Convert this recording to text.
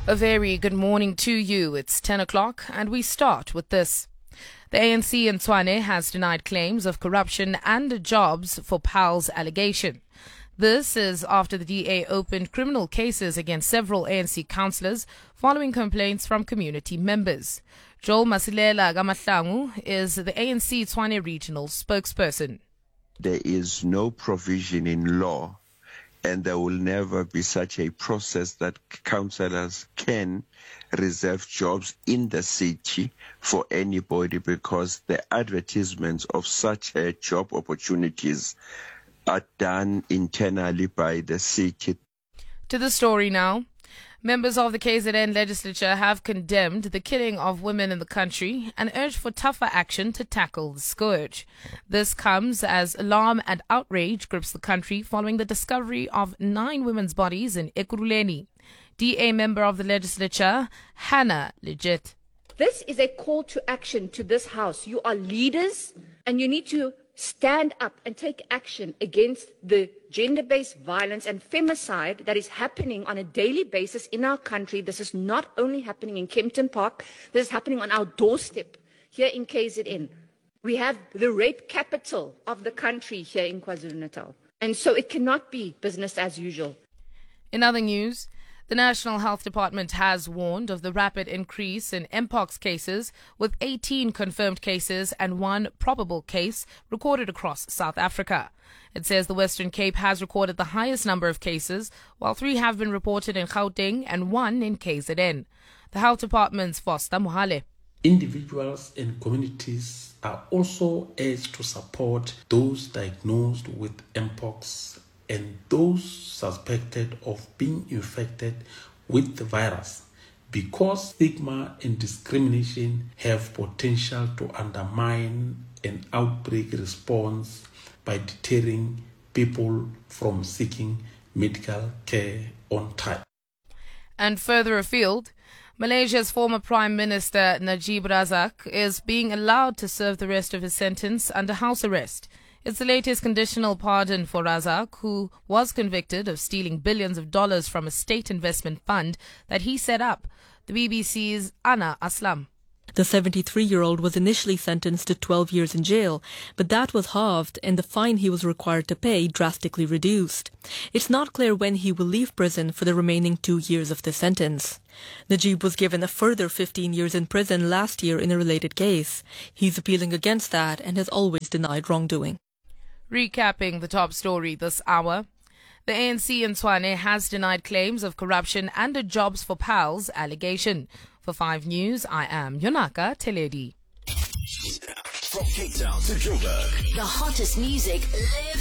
A very good morning to you. It's 10 o'clock and we start with this. The ANC in Tshwane has denied claims of corruption and jobs for PAL's allegation. This is after the DA opened criminal cases against several ANC councillors following complaints from community members. Joel Masilela Gamahlangu is the ANC Tshwane regional spokesperson. There is no provision in law, and there will never be such a process that councillors can reserve jobs in the city for anybody, because the advertisements of such job opportunities are done internally by the city. To the story now. Members of the KZN legislature have condemned the killing of women in the country and urged for tougher action to tackle the scourge. This comes as alarm and outrage grips the country following the discovery of 9 women's bodies in Ekurhuleni. DA member of the legislature, Hannah Legit. This is a call to action to this House. You are leaders and you need to stand up and take action against the gender-based violence and femicide that is happening on a daily basis in our country. This is not only happening in Kempton Park, this is happening on our doorstep here in KZN. We have the rape capital of the country here in KwaZulu-Natal. And so it cannot be business as usual. In other news, the National Health Department has warned of the rapid increase in Mpox cases, with 18 confirmed cases and 1 probable case recorded across South Africa. It says the Western Cape has recorded the highest number of cases, while 3 have been reported in Gauteng and 1 in KZN. The Health Department's Foster Mohale. Individuals and communities are also urged to support those diagnosed with Mpox and those suspected of being infected with the virus, because stigma and discrimination have potential to undermine an outbreak response by deterring people from seeking medical care on time. And further afield, Malaysia's former Prime Minister Najib Razak is being allowed to serve the rest of his sentence under house arrest. It's the latest conditional pardon for Razak, who was convicted of stealing billions of dollars from a state investment fund that he set up. The BBC's Anna Aslam. The 73-year-old was initially sentenced to 12 years in jail, but that was halved and the fine he was required to pay drastically reduced. It's not clear when he will leave prison for the remaining 2 years of the sentence. Najib was given a further 15 years in prison last year in a related case. He's appealing against that and has always denied wrongdoing. Recapping the top story this hour, the ANC in Tshwane has denied claims of corruption and a jobs for PAL's allegation. For 5 News, I am Yonaka Teledi. From Cape Town to Joburg, the hottest music lives